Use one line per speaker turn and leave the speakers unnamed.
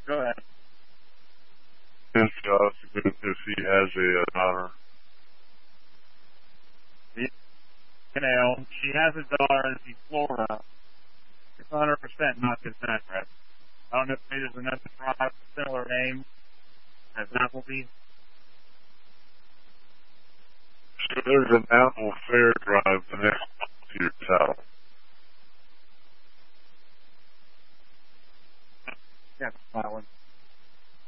Go ahead.
If he has a daughter.
She has a daughter in Florida. It's 100% not consent, right? I don't know if there's another tribe with a similar name as Applebee's.
So there's an Apple Fair Drive next to your house.